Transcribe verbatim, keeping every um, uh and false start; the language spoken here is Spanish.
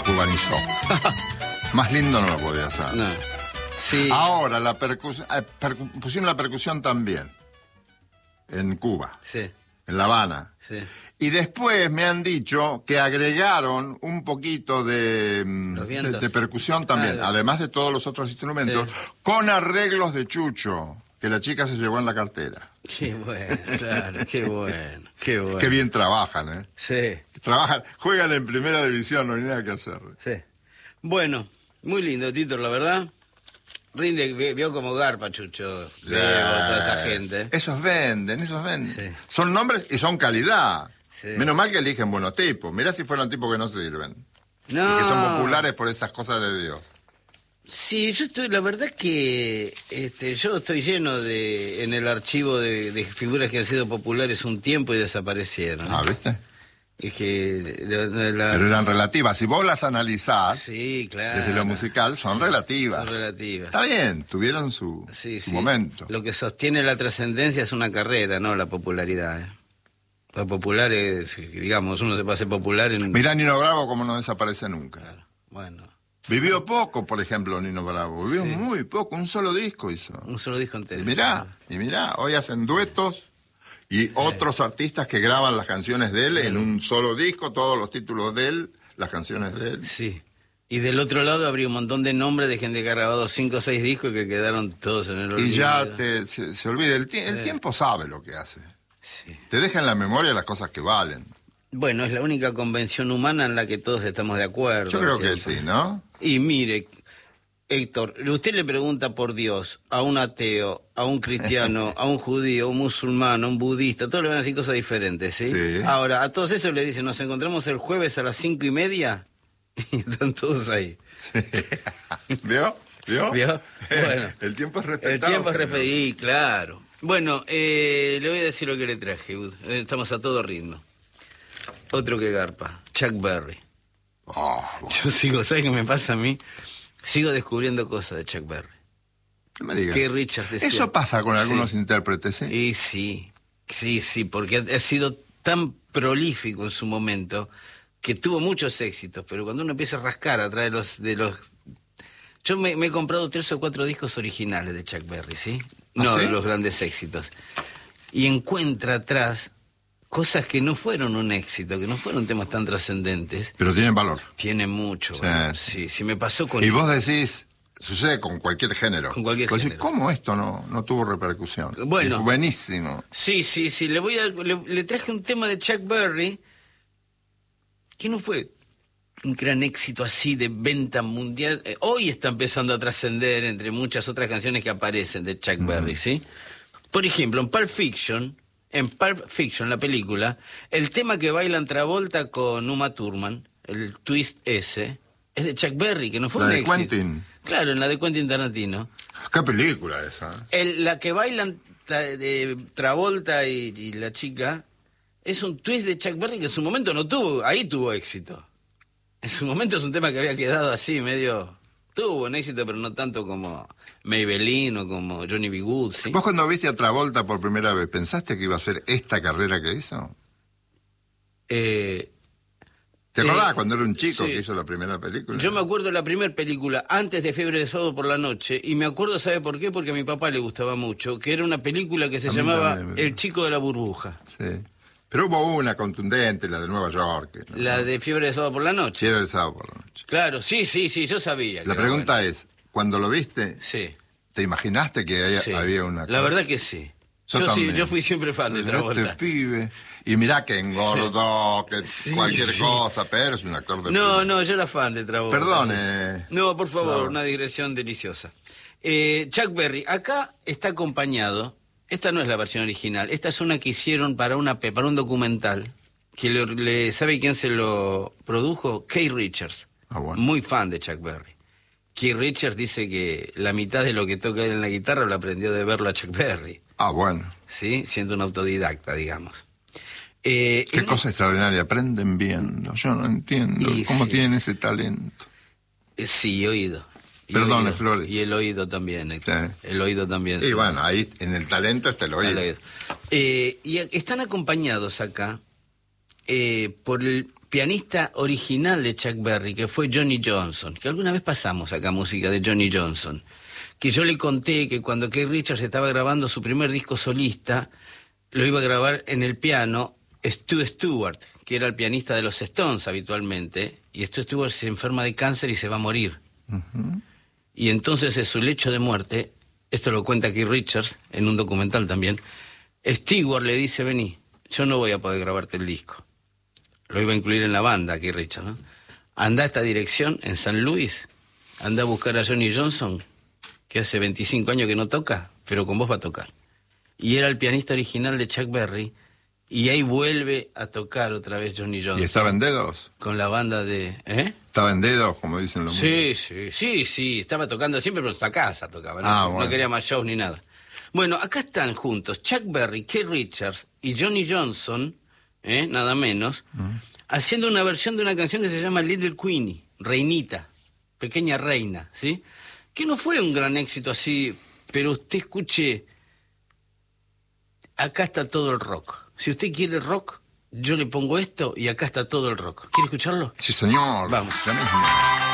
cubanizó. Más lindo no lo podía hacer. No. Sí. Ahora, la percusión, eh, percu pusieron la percusión también. En Cuba. Sí. En La Habana. Sí. Y después me han dicho que agregaron un poquito de, de, de percusión también, ah, además de todos los otros instrumentos, sí. Con arreglos de Chucho, que la chica se llevó en la cartera. Qué bueno, claro, qué bueno, qué bueno. Qué bien trabajan, ¿eh? Sí. Trabajan, juegan en primera división, no hay nada que hacer. Sí. Bueno, muy lindo, Tito, la verdad. Rinde, vio como garpa, Chucho. Sí, toda esa gente. Esos venden, esos venden. Sí. Son nombres y son calidad. Sí. Menos mal que eligen buenos tipos. Mirá si fueran tipos que no sirven. No. Y que son populares por esas cosas de Dios. Sí, yo estoy, la verdad es que este, yo estoy lleno de, en el archivo de, de figuras que han sido populares un tiempo y desaparecieron. ¿eh? Ah, ¿viste? Es que de, de la... Pero eran relativas. Si vos las analizás, sí, claro, desde lo musical, son relativas. Son relativas. Está bien, tuvieron su, sí, su sí. momento. Lo que sostiene la trascendencia es una carrera, no la popularidad. ¿eh? Lo popular es, digamos, uno se puede hacer popular en... Mirá Nino Bravo como no desaparece nunca. Claro, bueno. Vivió poco, por ejemplo, Nino Bravo. Vivió sí. muy poco, un solo disco hizo. Un solo disco entero. Y mirá, y mirá, hoy hacen duetos y sí. Otros artistas que graban las canciones de él sí. En un solo disco, todos los títulos de él, las canciones de él. Sí. Y del otro lado habría un montón de nombres de gente que ha grabado cinco o seis discos que quedaron todos en el olvido. Y ya te, se, se olvida, el, el sí. tiempo sabe lo que hace. Sí. Te deja en la memoria las cosas que valen. Bueno, es la única convención humana en la que todos estamos de acuerdo. Yo creo que sí, ¿no? Y mire, Héctor, usted le pregunta por Dios a un ateo, a un cristiano, a un judío, a un musulmán, a un budista, todos le van a decir cosas diferentes, ¿sí? Sí. Ahora, a todos esos le dicen, nos encontramos el jueves a las cinco y media y están todos ahí. Sí. ¿Vio? ¿Vio? ¿Vio? Bueno. El tiempo es respetado. El tiempo es respetado, claro. Bueno, eh, le voy a decir lo que le traje. Estamos a todo ritmo. Otro que garpa, Chuck Berry. Oh, bueno. Yo sigo, ¿sabes qué me pasa a mí? Sigo descubriendo cosas de Chuck Berry. No me digas. Que Richards decía. Eso pasa con algunos sí. intérpretes, ¿sí? Y sí, sí, sí, porque ha, ha sido tan prolífico en su momento que tuvo muchos éxitos, pero cuando uno empieza a rascar atrás de los... De los... Yo me, me he comprado tres o cuatro discos originales de Chuck Berry, ¿sí? ¿Ah, no, sí? los grandes éxitos. Y encuentra atrás cosas que no fueron un éxito, que no fueron temas tan trascendentes. Pero tienen valor. Tienen mucho. Sí. Valor. Sí, sí, me pasó con... Y vos decís, sucede con cualquier género. Con cualquier vos género. Decís, ¿cómo esto no, no tuvo repercusión? Bueno. Es buenísimo. Sí, sí, sí. Le voy a, le, le traje un tema de Chuck Berry que no fue un gran éxito así de venta mundial. Eh, hoy está empezando a trascender entre muchas otras canciones que aparecen de Chuck mm. Berry, ¿sí? Por ejemplo, en Pulp Fiction, en Pulp Fiction, la película, el tema que bailan Travolta con Uma Thurman, el twist ese, es de Chuck Berry, que no fue la un de éxito. Quentin. Claro, en la de Quentin Tarantino. ¿Qué película esa? El, la que bailan de Travolta y, y la chica es un twist de Chuck Berry que en su momento no tuvo, ahí tuvo éxito. En su momento es un tema que había quedado así, medio... Tuvo un éxito, pero no tanto como Maybelline o como Johnny B. Good, ¿sí? ¿Vos cuando viste a Travolta por primera vez, pensaste que iba a ser esta carrera que hizo? Eh... ¿Te acordás eh, cuando era un chico sí. que hizo la primera película? Yo me acuerdo de la primera película, antes de Fiebre de Sábado por la Noche, y me acuerdo, ¿sabe por qué? Porque a mi papá le gustaba mucho, que era una película que se a llamaba también, El Chico de la Burbuja. Sí. Pero hubo una contundente, la de Nueva York. ¿No? La de Fiebre de Sábado por la Noche. Sí, era el sábado por la noche. Claro, sí, sí, sí, yo sabía. La pregunta bueno. es, cuando lo viste, sí. ¿te imaginaste que haya, sí. había una cosa? La verdad que sí. Yo, yo, sí, yo fui siempre fan de Travolta. Este pibe. Y mirá que engordó, sí. que sí, cualquier sí. cosa, pero es un actor de... No, no, yo era fan de Travolta. Perdone. No, por favor, no. una digresión deliciosa. Eh, Chuck Berry, acá está acompañado, esta no es la versión original, esta es una que hicieron para, una, para un documental, que le, le, ¿sabe quién se lo produjo? Keith Richards, ah, bueno. muy fan de Chuck Berry. Keith Richards dice que la mitad de lo que toca él en la guitarra lo aprendió de verlo a Chuck Berry. Ah, bueno. Sí, siendo un autodidacta, digamos. Eh, Qué cosa el... extraordinaria, aprenden viendo. Yo no entiendo y cómo sí. tienen ese talento. Eh, sí, oído. Y Perdone, oído. Flores. Y el oído también. Sí. El oído también. Y sí. bueno, ahí en el talento está el oído. El oído. Eh, y están acompañados acá eh, por el pianista original de Chuck Berry, que fue Johnny Johnson, que alguna vez pasamos acá música de Johnny Johnson, que yo le conté que cuando Keith Richards estaba grabando su primer disco solista, lo iba a grabar en el piano Stu Stewart, que era el pianista de los Stones habitualmente, y Stu Stewart se enferma de cáncer y se va a morir. Uh-huh. Y entonces en su lecho de muerte, esto lo cuenta Keith Richards en un documental también, Stewart le dice, vení, yo no voy a poder grabarte el disco. Lo iba a incluir en la banda, Keith Richards, ¿no? Anda a esta dirección en San Luis, anda a buscar a Johnny Johnson, que hace veinticinco años que no toca, pero con vos va a tocar. Y era el pianista original de Chuck Berry, y ahí vuelve a tocar otra vez Johnny Johnson. ¿Y estaba en dedos? Con la banda de... ¿Eh? ¿Estaba en dedos, como dicen los Sí, sí, sí, sí, estaba tocando siempre, pero en la casa tocaba, ¿no? Ah, bueno. No quería más shows ni nada. Bueno, acá están juntos Chuck Berry, Keith Richards y Johnny Johnson, ¿eh? Nada menos, uh-huh. haciendo una versión de una canción que se llama Little Queenie, Reinita, Pequeña Reina, ¿sí? Que no fue un gran éxito así, pero usted escuche, acá está todo el rock. Si usted quiere rock, yo le pongo esto y acá está todo el rock. ¿Quiere escucharlo? Sí, señor. Vamos. Ya mismo.